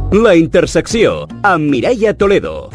La Intersecció, amb Mireia Toledo.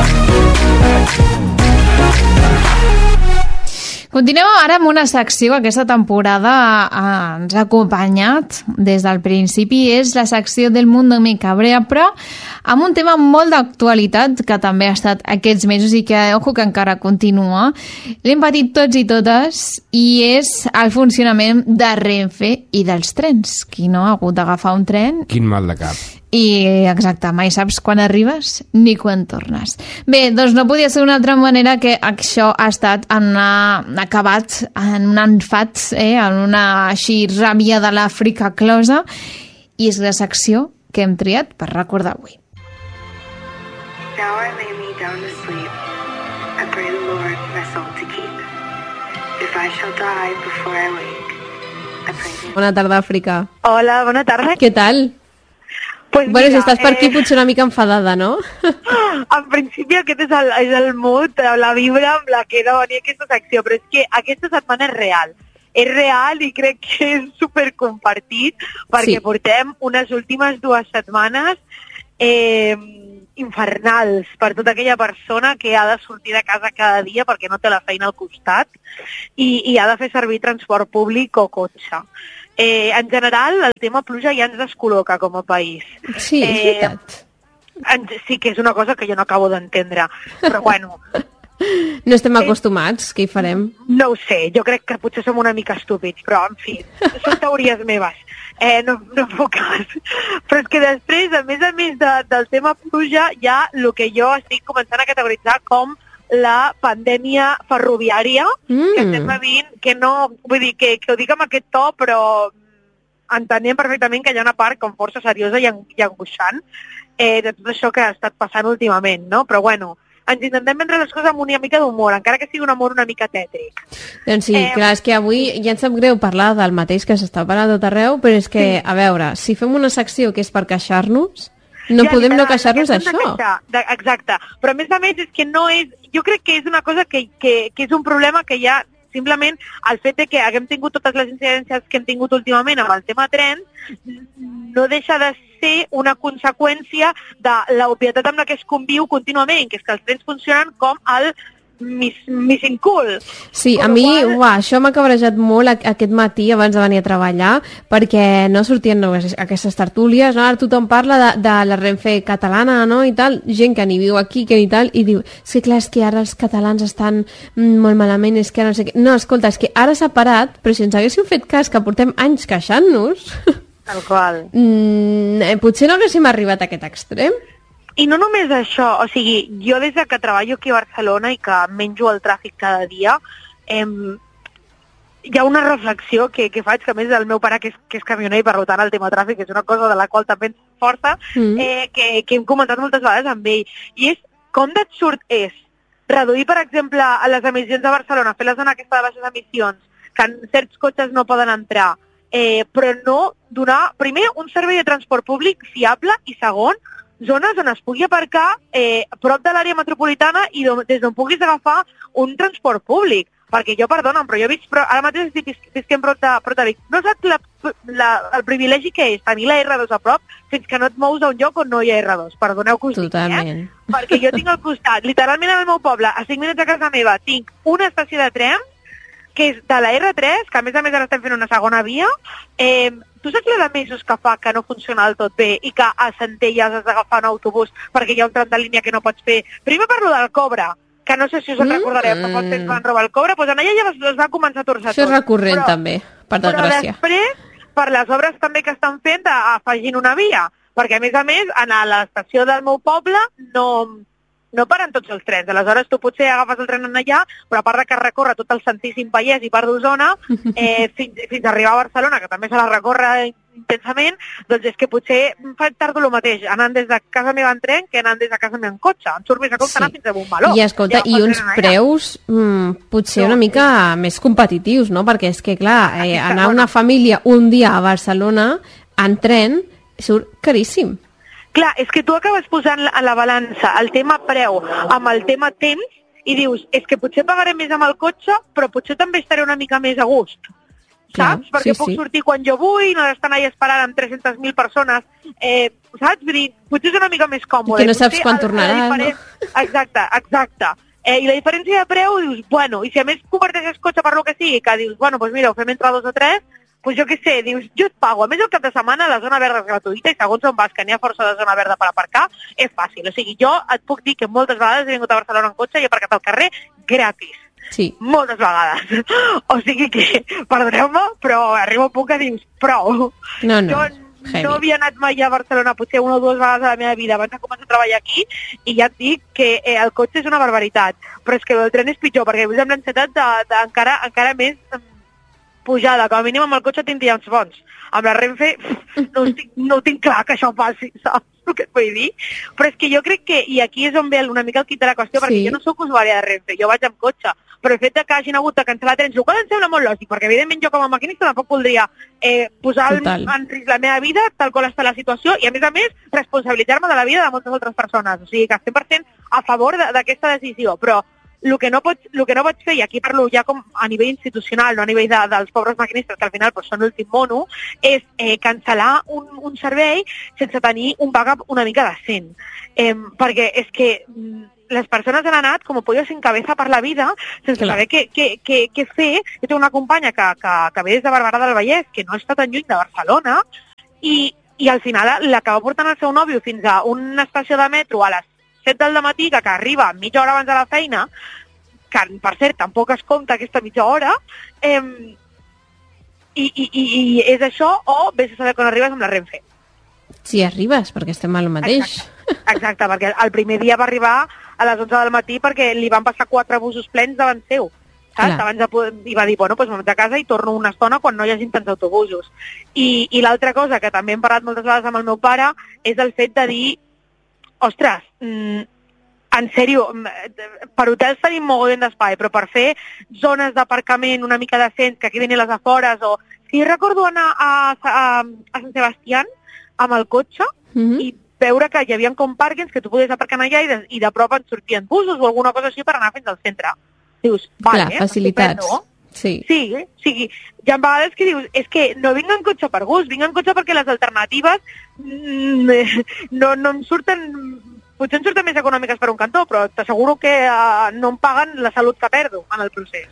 Continuem ara amb una secció que aquesta temporada ens ha acompanyat des del principi. És la secció del Mundo Me Cabrea, però amb un tema molt d'actualitat que també ha estat aquests mesos i que, ojo, que encara continua. L'hem patit tots i totes i és el funcionament de Renfe i dels trens. Qui no ha hagut d'agafar un tren? Quin mal de cap. I, exacte, mai saps quan arribes ni quan tornes. Bé, doncs no podia ser una altra manera que això ha estat acabat en un enfat, en una així ràbia de l'Àfrica closa, i és la secció que hem triat per recordar avui. Now I lay me down to sleep. I pray the Lord my soul to keep. If I shall die before I wake, I pray... Bona tarda, Àfrica. Hola, bona tarda. Què tal? Pues bueno, mira, si estàs per aquí potser una mica enfadada, no? En principi aquest és el mood, la vibra amb la que he de venir a aquesta secció, però és que aquesta setmana és real. És real i crec que és supercompartit, perquè portem unes últimes 2 setmanes infernals per tota aquella persona que ha de sortir de casa cada dia perquè no té la feina al costat i ha de fer servir transport públic o cotxe. En general, el tema pluja ja ens descol·loca com a país. Sí, és veritat. Sí que és una cosa que jo no acabo d'entendre, però bueno... No estem acostumats, què hi farem? No ho sé, jo crec que potser som una mica estúpids, però en fi, són teories meves. No fo cas. Però és que després, a més del tema pluja, hi ha el que jo estic començant a categoritzar com la pandèmia ferroviària que estem vivint, que no, vull dir, que ho dic amb aquest to, però entenem perfectament que hi ha una part com força seriosa i angoixant de tot això que ha estat passant últimament, no? Però bueno, ens intentem prendre les coses amb una mica d'humor, encara que sigui un humor una mica tètric. Doncs sí, clar, és que avui ja ens sap greu parlar del mateix que s'està parlant tot arreu, però és que, a veure, si fem una secció que és per queixar-nos, no podem no queixar-nos d'això. Exacte, però a més és que no és... Jo crec que és una cosa que és un problema que ja simplement el fet de que haguem tingut totes les incidències que hem tingut últimament amb el tema tren no deixa de ser una conseqüència de l'obvietat amb la que es conviu contínuament, que és que els trens funcionen com el missing cool. Sí, a mi això m'ha cabrejat molt aquest matí abans de venir a treballar, perquè no sortien aquestes tertúlies, no? Ara tothom parla de la Renfe catalana, no? I tal, gent que ni viu aquí, que ni tal, i diu, sí, clar, és que ara els catalans estan molt malament, és que no sé què... No, escolta, és que ara s'ha parat, però si ens haguéssiu fet cas que portem anys queixant-nos, tal qual. Potser no haguéssim arribat a aquest extrem. I no només això, o sigui, jo des que treballo aquí a Barcelona i que menjo el tràfic cada dia, hi ha una reflexió que faig, que a més el meu pare, que és camioner, i per tant el tema tràfic és una cosa de la qual també força, que hem comentat moltes vegades amb ell, i és com d'absurd és reduir, per exemple, a les emissions de Barcelona, fer la zona aquesta de baixes emissions, que certs cotxes no poden entrar, però no donar, primer, un servei de transport públic fiable i segon, zones on es pugui aparcar prop de l'àrea metropolitana i des d'on puguis agafar un transport públic. Perquè jo, perdona'm, però jo he vist, ara mateix estic visquent prop de Vic. No saps el privilegi que és tenir la R2 a prop fins que no et mous a un lloc on no hi ha R2. Perdoneu que us digui, totalment. Perquè jo tinc al costat, literalment al meu poble, a 5 minuts de casa meva, tinc una estació de tren que és de la R3, que a més ara estem fent una segona via. Tu saps de mesos que fa que no funciona del tot bé i que a Centelles has d'agafar un autobús perquè hi ha un tram de línia que no pots fer? Primer parlo del Cobra, que no sé si us en recordareu, que fa temps van robar el Cobra, doncs allà ja es va començar a torçar tot. Això és recurrent també, per desgràcia. Però després, per les obres també que estan fent, afegint una via, perquè a més, a l'estació del meu poble no paren tots els trens. Aleshores tu potser agafes el tren allà, però a part que recorre tot el Santíssim Pallès i part d'Osona, fins a arribar a Barcelona, que també se la recorre intensament, doncs és que potser tardo el mateix, anant des de casa meva en tren que anant des de casa meva en cotxe. Em surt més a compte anar fins a Montmeló. I escolta, i uns preus potser una mica més competitius, no? Perquè és que, clar, anar una família un dia a Barcelona en tren surt caríssim. Clar, és que tu acabes posant a la balança el tema preu amb el tema temps i dius, és que potser pagaré més amb el cotxe, però potser també estaré una mica més a gust. saps? Perquè puc sortir quan jo vull, no estan allà esperant amb 300.000 persones, saps? Vull dir, potser és una mica més còmode. I que no saps quan tornaràs, no? Exacte. I la diferència de preu, dius, bueno, i si a més converteixes cotxe per lo que sigui, que dius, bueno, doncs mira, ho fem entre 2 o 3, doncs jo què sé, dius, jo et pago. A més, el cap de setmana la zona verda és gratuïta i segons on vas, que n'hi ha força de zona verda per aparcar, és fàcil. O sigui, jo et puc dir que moltes vegades he vingut a Barcelona en cotxe i he aparcat al carrer gratis. Sí. Moltes vegades. O sigui que, perdoneu-me, però arriba un punt que dius, prou. No. No havia anat mai a Barcelona, potser 1 o 2 vegades a la meva vida abans de començar a treballar aquí, i ja et dic que el cotxe és una barbaritat, però és que el tren és pitjor, perquè us hem l'ansietat encara més pujada. Com a mínim amb el cotxe tinc dies bons. Amb la Renfe no tinc clar que això passi, saps el que et vull dir? Però és que jo crec que, i aquí és on ve una mica el quid de la qüestió, perquè jo no sóc usuària de Renfe, jo vaig amb cotxe, però el fet que hagin hagut de cancel·lar trens, el qual em sembla molt lògic, perquè evidentment jo com a maquinista tampoc voldria posar en risc la meva vida tal qual està la situació i a més responsabilitzar-me de la vida de moltes altres persones. O sigui que 100% a favor d'aquesta decisió, però el que no pots fer, i aquí parlo ja com a nivell institucional, no a nivell dels pobres maquinistes, que al final són l'últim mono, és cancel·lar un servei sense tenir un backup una mica decent. Perquè és que les persones han anat com pollo sin cabeza per la vida, sense saber què fer. Jo tengo una companya que ve des de Barberà del Vallès, que no està tan lluny de Barcelona, i al final l'acaba portant el seu nòvio fins a una estació de metro a les 7 del matí, que arriba mitja hora abans de la feina, que per cert tampoc es compta aquesta mitja hora, i és això, o vés a saber quan arribes amb la Renfe. Si arribes, perquè estem al mateix. Exacte, perquè el primer dia va arribar a les 11 del matí perquè li van passar 4 busos plens davant seu. I va dir, bueno, doncs me'n vaig a casa i torno una estona quan no hi hagi tants autobusos. I l'altra cosa que també hem parlat moltes vegades amb el meu pare és el fet de dir, ostres, en sèrio, per hotels tenim mogollon d'espai, però per fer zones d'aparcament una mica decents, que aquí venen les afores, o... Si recordo anar a Sant Sebastián amb el cotxe i veure que hi havia com pàrquings que tu podies aparcar allà i de prop et sortien busos o alguna cosa així per anar fins al centre. Dius, vale, facilitats. Sí, hi ha vegades que dius, és que no vinc en cotxe per gust, vinc en cotxe perquè les alternatives no em surten, potser em surten més econòmiques per un cantó, però t'asseguro que no em paguen la salut que perdo en el procés.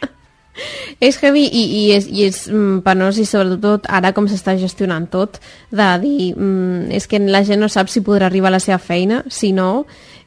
És heavy i és penós i sobretot ara com s'està gestionant tot, de dir, és que la gent no sap si podrà arribar a la seva feina, si no,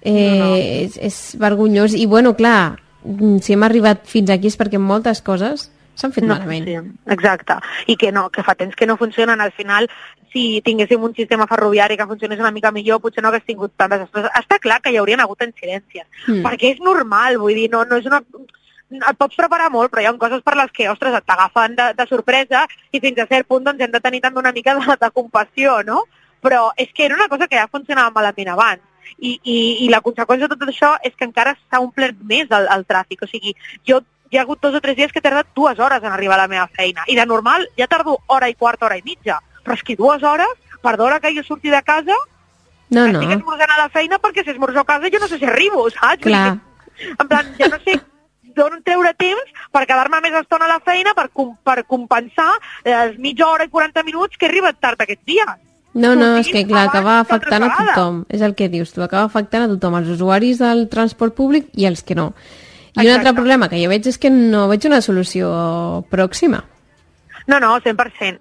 és vergonyós. I bueno, clar, si hem arribat fins aquí és perquè moltes coses s'han fet malament. Sí, exacte. I que fa temps que no funcionen. Al final, si tinguéssim un sistema ferroviari que funcionés una mica millor, potser no hagués tingut tantes coses. Està clar que hi haurien hagut incidències, perquè és normal, vull dir, no és una... Et pots preparar molt, però hi ha coses per les que, ostres, et t'agafen de sorpresa i fins a cert punt doncs hem de tenir també una mica de compassió, no? Però és que era una cosa que ja funcionava malament abans. I la conseqüència de tot això és que encara s'ha omplert més el tràfic. O sigui, hi ha hagut 2 o 3 dies que he tardat 2 hores en arribar a la meva feina. I de normal ja tardo hora i quart, hora i mitja. Però és que 2 hores, per d'hora que jo surti de casa, estic esmorzant a la feina perquè si esmorzo a casa jo no sé si arribo, saps? Clar. En plan, ja no sé d'on treure temps per quedar-me més estona a la feina per compensar les mitja hora i 40 minuts que he arribat tard aquests dies. No, és que clar, acaba afectant a tothom. És el que dius tu, acaba afectant a tothom, els usuaris del transport públic i els que no. I un altre problema que jo veig és que no veig una solució pròxima. No, 100%.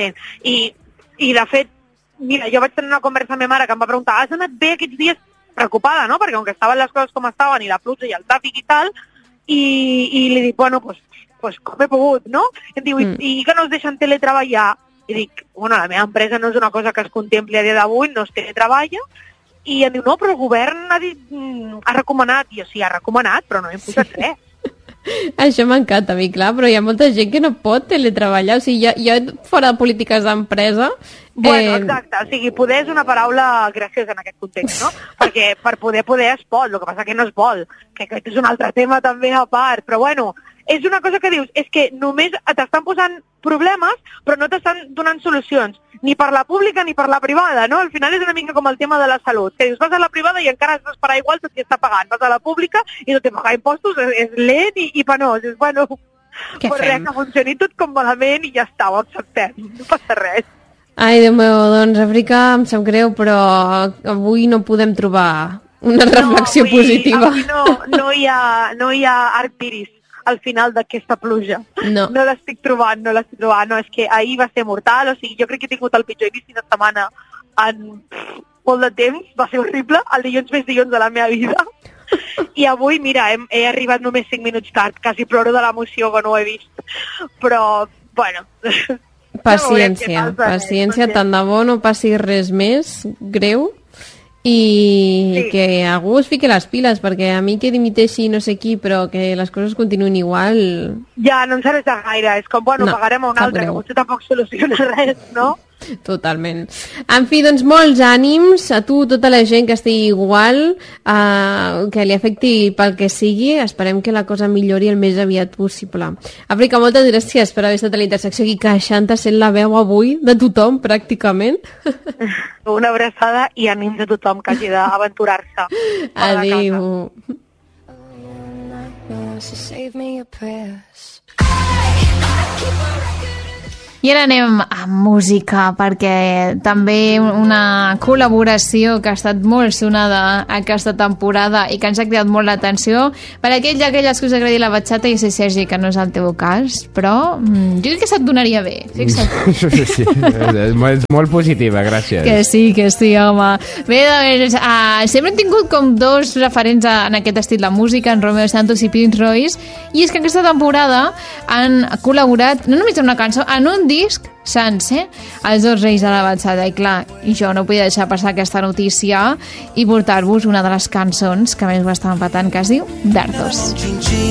I de fet, mira, jo vaig tenir una conversa amb ma mare que em va preguntar, has anat bé aquests dies? Preocupada, no? Perquè com que estaven les coses com estaven i la pluja i el tràfic i tal, i li dic, bueno, pues com he pogut, no? Em diu, i que no es deixen teletreballar? I dic, bueno, la meva empresa no és una cosa que es contempli a dia d'avui, no es teletreballa, i em diu, no, però el govern ha recomanat, i jo sí, ha recomanat, però no hem posat res. Això m'encanta a mi, clar, però hi ha molta gent que no pot teletreballar, o sigui, hi ha fora de polítiques d'empresa... Bueno, exacte, o sigui, poder és una paraula graciosa en aquest context, no? Perquè per poder es pot, el que passa que no es vol, que aquest és un altre tema també a part, però bueno, és una cosa que dius, és que només t'estan posant problemes, però no t'estan donant solucions, ni per la pública ni per la privada, no? Al final és una mica com el tema de la salut, que dius, vas a la privada i encara has d'esperar igual tot i està pagant, vas a la pública i no té pagar impostos, és lent i penós, és bueno... Què Però fem? res, que funcioni tot com malament i ja està, ho acceptem. No passa res. Ai, Déu meu, doncs, Àfrica, em sap greu, però avui no podem trobar una reflexió positiva. Avui no hi ha arc-iris al final d'aquesta pluja. No. No l'estic trobant. No, és que ahir va ser mortal, o sigui, jo crec que he tingut el pitjor inici de setmana en molt de temps, va ser horrible, el dilluns més dilluns de la meva vida. I avui, mira, he arribat només 5 minuts tard, quasi ploro de l'emoció que no ho he vist. Però, bueno... Paciència, tant de bo no passi res més greu i que algú es fiqui les piles, perquè a mi que dimiteixi no sé qui, però que les coses continuïn igual... Ja, no em serveix de gaire, és com, bueno, No, pagarem a un altre, que potser tampoc soluciona res, no? Totalment. En fi, doncs molts ànims a tu, tota la gent que estigui igual, que li afecti pel que sigui. Esperem que la cosa millori el més aviat possible. Àfrica, moltes gràcies per haver estat a la intersecció aquí queixant-te, sent la veu avui de tothom, pràcticament. Una abraçada i ànims a tothom que hagi d'aventurar-se. Adéu. I ara anem a música, perquè també una col·laboració que ha estat molt sonada aquesta temporada i que ens ha cridat molt l'atenció per aquells i aquelles que us agradi la batxata, i sé, Sergi, que no és el teu cas, però jo crec que se't donaria bé, fixa't. Sí, és molt positiva, gràcies. Que sí, home. Bé, doncs, sempre hem tingut com dos referents en aquest estil de música, en Romeo Santos i Prince Royce, i és que aquesta temporada han col·laborat, no només en una cançó, en un disc sencer, els dos reis de la batxata. I clar, jo no podia deixar passar aquesta notícia i portar-vos una de les cançons que més ho estan patant, que es diu Dardos.